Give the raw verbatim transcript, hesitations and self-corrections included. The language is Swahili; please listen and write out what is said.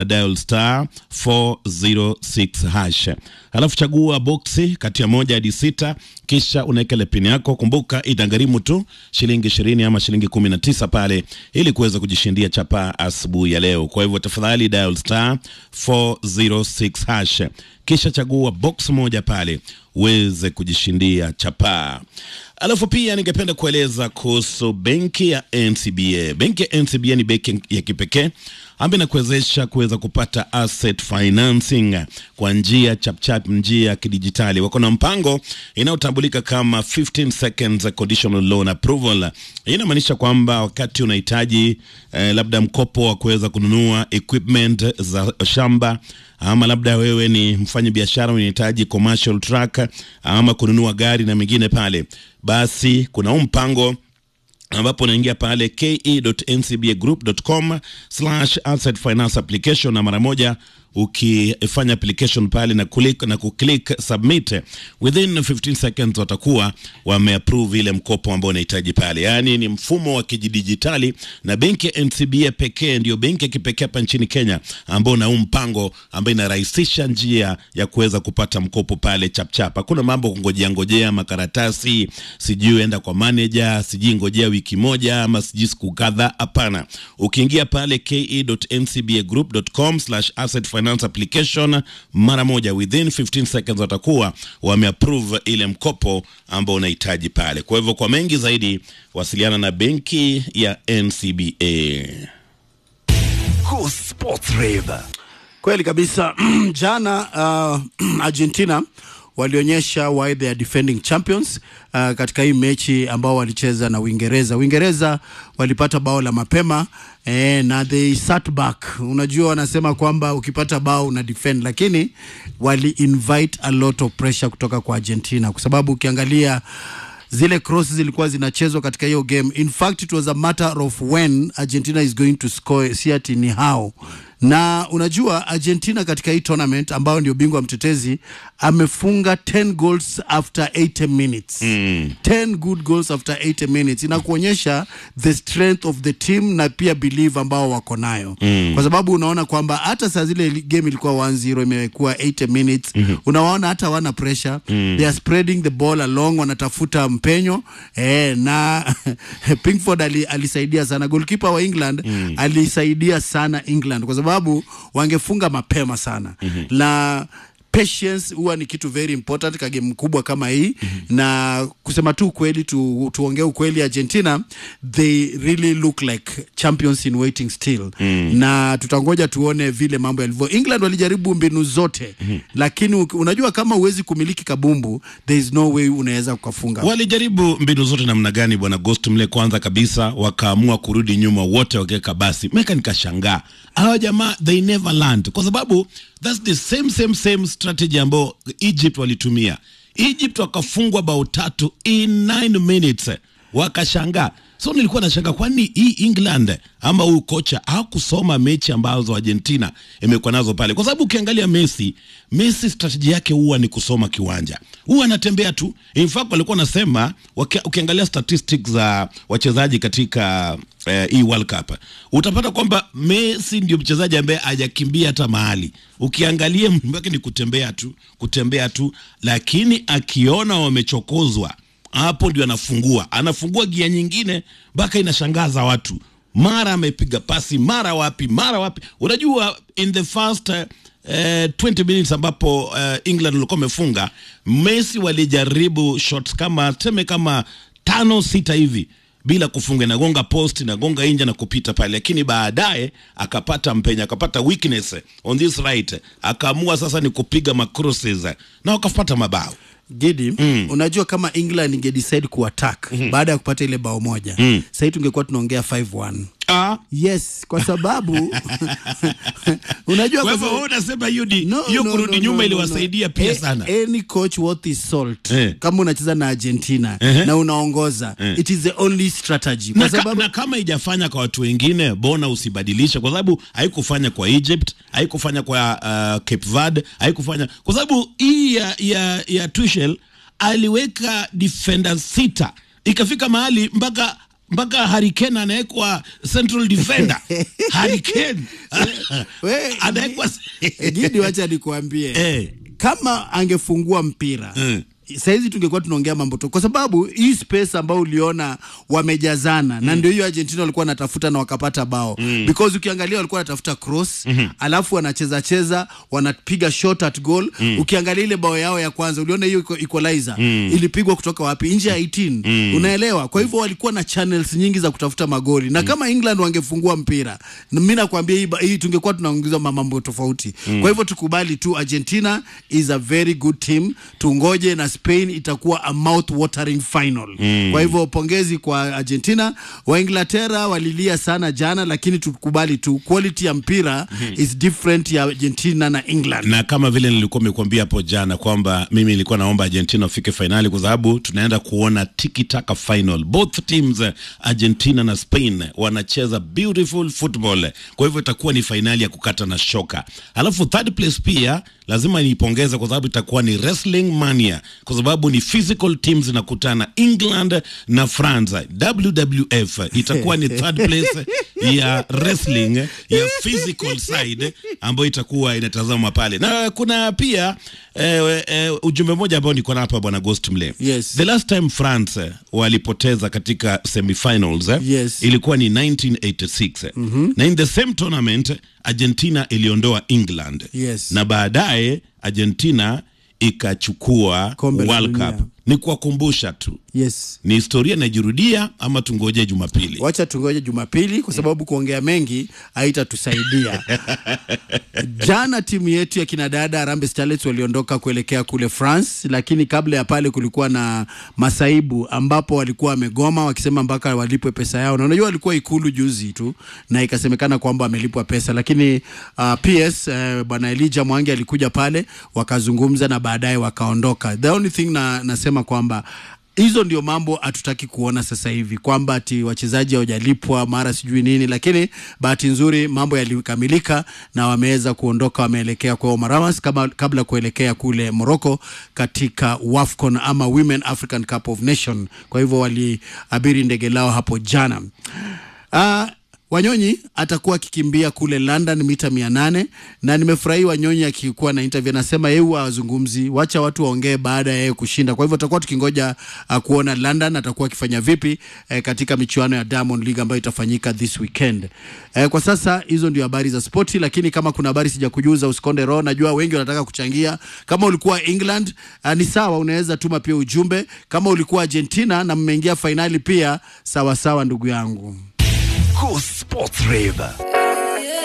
dial star four zero six hash. Halafu chagua boxi kati ya moja hadi sita, kisha unaweka ile pin yako. Kumbuka itagharimu tu shilingi ishirini ama shilingi kumi na tisa pale ili kuweza kujishindia chapa asubuhi ya leo. Kwa hivyo tafadhali dial star four zero six hash, kisha chagua box moja pale uweze kujishindia chapa. Alafu pia ningependa kueleza kuhusu benki ya N C B A. Benki ya N C B A ni benki ya kipekee ambayo inakuwezesha kuweza kupata asset financing kwa njia chapchap, njia ya kidijitali. Wako na mpango inayotambulika kama fifteen seconds conditional loan approval. Hii inamaanisha kwamba wakati unahitaji eh, labda mkopo wa kuweza kununua equipment za shamba, ama labda wewe ni mfanya biashara unahitaji commercial truck ama kununua gari na mengine pale, basi kuna mpango ambapo unaingia pale ke dot n c b a group dot com slash asset finance application, na mara moja ukifanya application pale na click na kuclick submit, within fifteen seconds watakuwa wameapprove ile mkopo ambao unahitaji pale. Yani ni mfumo wa kidijitali, na benki ya N C B A pekee ndio benki ya kipekee hapa nchini Kenya ambao na mpango ambao inarahisisha njia ya kuweza kupata mkopo pale chapchap. Hakuna mambo kungojea ngojea makaratasi, sijui enda kwa manager, sijui ngojea wiki moja ama sijui siku kadhaa. Hapana, ukiingia pale ke dot n c b a group dot com slash asset finance application, mara moja within fifteen seconds watakuwa wameapprove ile mkopo ambao unahitaji pale. Kwa hivyo kwa mengi zaidi wasiliana na benki ya N C B A. Go Sports Rave. Kweli kabisa. Jana uh, Argentina walionyesha why they are defending champions uh, katika hii mechi ambao walicheza na Uingereza. Uingereza walipata bao la mapema eh, na they sat back. Unajua wanasema kwamba ukipata bao una defend, lakini wali invite a lot of pressure kutoka kwa Argentina, kwa sababu ukiangalia zile crosses zilikuwa zinachezwa katika hiyo game. In fact it was a matter of when Argentina is going to score, si ati ni how. Na unajua Argentina katika hii tournament ambao ndio bingwa mtetezi amefunga ten goals after eighty minutes. Mm. ten good goals after eighty minutes. Inakuonyesha the strength of the team na pia believe ambao wako nayo. Mm. Kwa sababu unaona kwamba hata saa zile game ilikuwa one zero imekuwa eighty minutes. Mm-hmm. Unaona hata wana pressure. Mm. They are spreading the ball along, wanatafuta mpenyo. Eh, na Pickford ali, alisaidia sana. Goalkeeper wa England mm. alisaidia sana England kwa sababu sababu wangefunga mapema sana. Mm-hmm. La patience huwa ni kitu very important kwa game kubwa kama hii. Mm-hmm. Na kusema tu kweli tu, tuongee ukweli, Argentina they really look like champions in waiting still. Mm. Na tutangoja tuone vile mambo yalivyo. England walijaribu mbinu zote. Mm-hmm. Lakini unajua kama uwezi kumiliki kabumbu, there is no way unaweza kukafunga. Walijaribu mbinu zote namna gani bwana Ghost? Mle kwanza kabisa wakaamua kurudi nyuma wote wakeka basi. Meka nikashangaa. Hawa jamaa they never learned, kwa sababu that's the same same same strategy ambao Egypt walitumia. Egypt wakafungwa bao tatu in nine minutes. Wakashangaa. So nilikuwa nashangaa kwani hii England ama huyu kocha hakusoma mechi ambazo Argentina imekuwa nazo pale. Kwa sababu ukiangalia Messi, Messi strategy yake huwa ni kusoma kiwanja. Huwa anatembea tu. In fact walikuwa nasema ukiangalia statistics za wachezaji katika eh, hii World Cup, utapata kwamba Messi ndio mchezaji ambaye hajakimbia hata mahali. Ukiangalia mambo yake ni kutembea tu, kutembea tu, lakini akiona wamechokozwa hapo ndio anafungua. Anafungua gia nyingine mpaka inashangaza watu. Mara amepiga pasi, mara wapi, mara wapi. Unajua in the first uh, twenty minutes ambapo uh, England walikuwa wamefunga, Messi walijaribu shots kama teme kama tano sita hivi bila kufunga, na gonga post na gonga inja na kupita pale, lakini baadaye akapata mpenya, akapata weakness on this right, akaamua sasa ni kupiga macrosses na wakapata mabao. Gidi, mm. unajua kama England inge decide ku attack mm. baada ya kupata ile bao moja, mm. sasa tungekuwa tunaongea five one. Ah, yes, kwa sababu unajua kwa sababu unasema Yudi hiyo no, kurudi no, nyuma no, iliwasaidia no. pia sana. Any coach worth his salt eh. kama unacheza na Argentina eh. na unaongoza eh. it is the only strategy. Kwa na sababu ka, na kama haijafanya kwa watu wengine, bona usibadilisha, kwa sababu haikufanya kwa Egypt, haikufanya kwa uh, Cape Verde, haikufanya kwa sababu hii ya ya, ya Tuchel aliweka defenders sita, ikafika mahali mpaka mpaka Harry Kane anawekwa central defender. Harry Kane we anawekwa Gidi, wacha nikuambie eh, kama angefungua mpira eh. Saizi tungekuwa tunaongea mambo tu, kwa sababu hii space ambao uliona wamejazana mm. na ndio hiyo Argentina walikuwa wanatafuta na wakapata bao mm. because ukiangalia walikuwa wanatafuta cross mm -hmm. alafu wanacheza cheza wanapiga shot at goal mm. ukiangalia ile bao yao ya kwanza uliona hiyo equalizer mm. ilipigwa kutoka wapi? Nje ya kumi na nane mm. unaelewa? Kwa hivyo walikuwa na channels nyingi za kutafuta magoli na mm. kama England wangefungua mpira, mimi nakwambia hii, hii tungekuwa tunaongeza mambo tofauti mm. kwa hivyo tukubali tu Argentina is a very good team, tungoje na Spain itakuwa a mouth watering final mm. kwa hivyo pongezi kwa Argentina. Wa Inglaterra walilia sana jana, lakini tukubali tu quality ya mpira mm -hmm. is different ya Argentina na England. Na kama vile nilikuwa nimekuambia hapo jana kwamba mimi nilikuwa naomba Argentina ufike finali kwa sababu tunaenda kuona tiki taka final. Both teams Argentina na Spain wanacheza beautiful football. Kwa hivyo itakuwa ni finali ya kukata na shoka. Alafu third place pia lazima niipongeze kwa sababu itakuwa ni wrestling mania, kwa sababu ni physical teams zinakutana, England na France. W W F itakuwa ni third place ya wrestling ya physical side ambayo itakuwa inatazama pale. Na kuna pia eh, eh, ujumbe mmoja ambao niko na hapa bwana Ghost Mle. Yes. The last time France walipoteza katika semifinals eh, yes. ilikuwa ni nineteen eighty-six. Mm -hmm. Na in the same tournament Argentina iliondoa England. Yes. Na baadaye Argentina ikachukua World Cup. Ni kuwakumbusha tu. Yes. Ni historia inajirudia ama tungoje Jumapili? Wacha tungoje Jumapili kwa sababu kuongea mengi haitatusaidia. Jana timu yetu ya kinadada Harambee Starlets waliondoka kuelekea kule France, lakini kabla ya pale kulikuwa na masaibu ambapo walikuwa wamegoma wakisema mpaka walipwe pesa yao. Na unajua walikuwa ikulu juzi tu na ikasemekana kwamba wamelipwa pesa, lakini uh, P S uh, bwana Elijah Mwangi alikuja pale wakazungumza na baadaye wakaondoka. The only thing na nasema kwamba hizo ndio mambo hatutaki kuona sasa hivi, kwamba ati wachezaji hawajalipwa mara sijui nini, lakini bahati nzuri mambo yalikamilika na wameweza kuondoka, wameelekea kwa Omaramas kama kabla kuelekea kule Morocco katika WAFCON ama Women African Cup of Nation. Kwa hivyo waliabiri ndege lao hapo jana. Ah uh, Wanyonyi atakuwa akikimbia kule London mita mia nane na nimefurahi Wanyonyi akikuwa na interview, anasema yeye wazungumzi, wacha watu waongee baada ya yeye kushinda. Kwa hivyo tutakuwa tukingoja uh, kuona London atakuwa akifanya vipi eh, katika michuano ya Diamond League ambayo itafanyika this weekend. Eh, kwa sasa hizo ndio habari za sporti, lakini kama kuna habari sijakujuza usikonde roho, najua wengi wanataka kuchangia. Kama ulikuwa England uh, ni sawa, unaweza tuma pia ujumbe. Kama ulikuwa Argentina na mmeingia finali pia sawa sawa ndugu yangu. Cool Sports Rave.